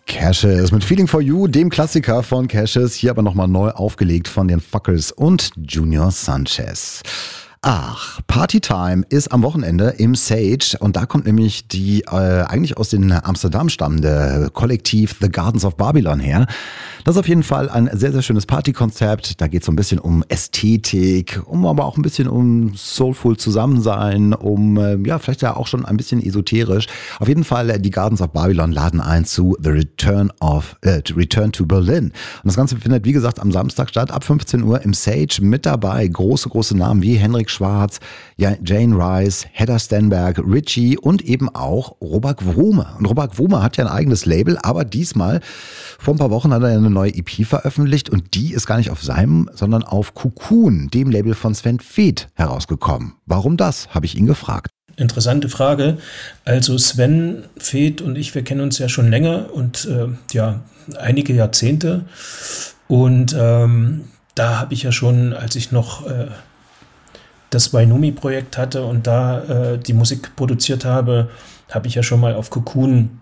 Cassius mit Feeling for You, dem Klassiker von Cassius, hier aber nochmal neu aufgelegt von den Fuckers und Junior Sanchez. Ach, Partytime ist am Wochenende im Sage und da kommt nämlich die eigentlich aus den Amsterdam stammende Kollektiv The Gardens of Babylon her. Das ist auf jeden Fall ein sehr, sehr schönes Partykonzept. Da geht es so ein bisschen um Ästhetik, aber auch ein bisschen um Soulful Zusammensein, vielleicht ja auch schon ein bisschen esoterisch. Auf jeden Fall, die Gardens of Babylon laden ein zu The Return to Berlin. Und das Ganze findet, wie gesagt, am Samstag statt, ab 15 Uhr im Sage. Mit dabei große Namen wie Henrik Schwarz, Jane Rice, Hedda Stenberg, Richie und eben auch Robert Wrome. Und Robert Wrome hat ja ein eigenes Label, aber diesmal, vor ein paar Wochen hat er eine neue EP veröffentlicht und die ist gar nicht auf seinem, sondern auf Cocoon, dem Label von Sven Väth, herausgekommen. Warum das, habe ich ihn gefragt. Interessante Frage. Also Sven Väth und ich, wir kennen uns ja schon länger und einige Jahrzehnte. Und da habe ich ja schon, als ich noch das Wainomi-Projekt hatte und da die Musik produziert habe, habe ich ja schon mal auf Cocoon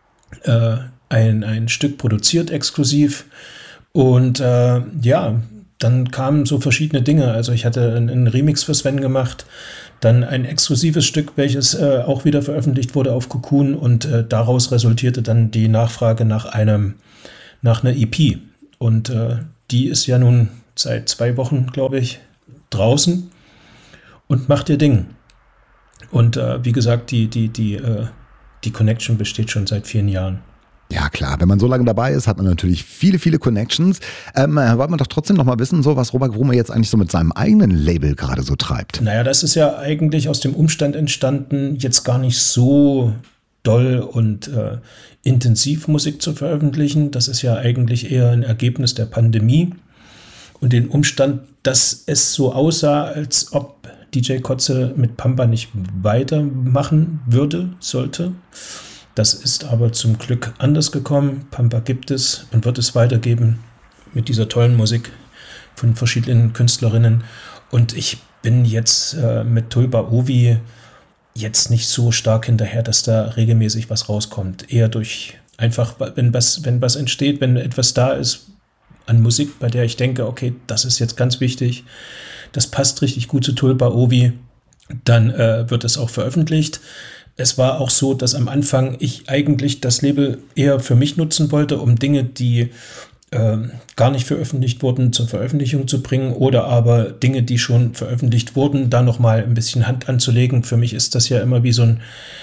ein Stück produziert, exklusiv. Und dann kamen so verschiedene Dinge. Also ich hatte einen Remix für Sven gemacht, dann ein exklusives Stück, welches auch wieder veröffentlicht wurde auf Cocoon und daraus resultierte dann die Nachfrage nach einer EP. Und die ist ja nun seit 2 Wochen, glaube ich, draußen und macht ihr Ding. Und wie gesagt, die Connection besteht schon seit vielen Jahren. Ja klar, wenn man so lange dabei ist, hat man natürlich viele Connections. Wollte man doch trotzdem noch mal wissen, so was Robert Wrome jetzt eigentlich so mit seinem eigenen Label gerade so treibt. Naja, das ist ja eigentlich aus dem Umstand entstanden, jetzt gar nicht so doll und intensiv Musik zu veröffentlichen. Das ist ja eigentlich eher ein Ergebnis der Pandemie und den Umstand, dass es so aussah, als ob DJ Koze mit Pampa nicht weitermachen sollte. Das ist aber zum Glück anders gekommen. Pampa gibt es und wird es weitergeben mit dieser tollen Musik von verschiedenen Künstlerinnen. Und ich bin jetzt mit Tulpa Ovi jetzt nicht so stark hinterher, dass da regelmäßig was rauskommt. Eher durch einfach, wenn was entsteht, wenn etwas da ist an Musik, bei der ich denke, okay, das ist jetzt ganz wichtig, das passt richtig gut zu Tulpa Ovi, dann wird es auch veröffentlicht. Es war auch so, dass am Anfang ich eigentlich das Label eher für mich nutzen wollte, um Dinge, die gar nicht veröffentlicht wurden, zur Veröffentlichung zu bringen oder aber Dinge, die schon veröffentlicht wurden, da nochmal ein bisschen Hand anzulegen. Für mich ist das ja immer wie so ein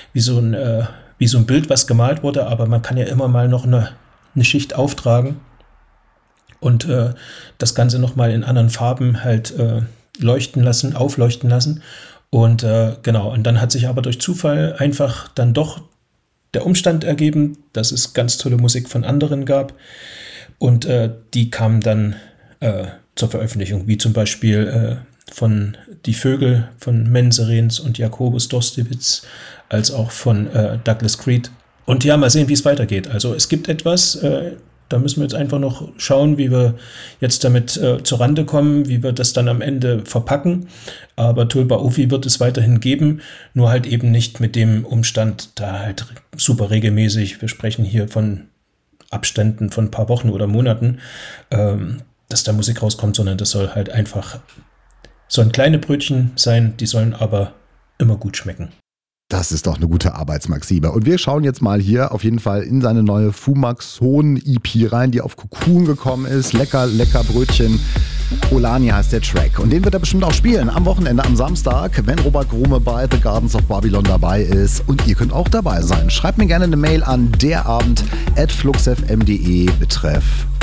Bild, was gemalt wurde, aber man kann ja immer mal noch eine Schicht auftragen und das Ganze nochmal in anderen Farben halt aufleuchten lassen. Und und dann hat sich aber durch Zufall einfach dann doch der Umstand ergeben, dass es ganz tolle Musik von anderen gab und die kamen dann zur Veröffentlichung, wie zum Beispiel von Die Vögel von Menserens und Jakobus Dostewitz, als auch von Douglas Creed. Und ja, mal sehen, wie es weitergeht. Also es gibt etwas, da müssen wir jetzt einfach noch schauen, wie wir jetzt damit zur Rande kommen, wie wir das dann am Ende verpacken. Aber Tulpa Ovi wird es weiterhin geben, nur halt eben nicht mit dem Umstand, da halt super regelmäßig, wir sprechen hier von Abständen von ein paar Wochen oder Monaten, dass da Musik rauskommt, sondern das sollen kleine Brötchen sein, die sollen aber immer gut schmecken. Das ist doch eine gute Arbeitsmaxime. Und wir schauen jetzt mal hier auf jeden Fall in seine neue Fumaxon-EP rein, die auf Cocoon gekommen ist. Lecker Brötchen. Olani heißt der Track. Und den wird er bestimmt auch spielen am Wochenende, am Samstag, wenn Robert Wrome bei The Gardens of Babylon dabei ist. Und ihr könnt auch dabei sein. Schreibt mir gerne eine Mail an derabend@fluxfm.de betreff